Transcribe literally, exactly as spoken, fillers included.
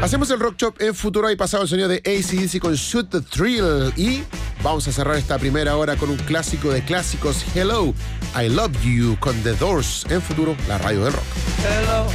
Hacemos el Rock Shop en Futuro y pasado el sonido de A C D C con Shoot the Thrill. Y vamos a cerrar esta primera hora con un clásico de clásicos, Hello, I Love You, con The Doors en Futuro, la radio del rock. Hello.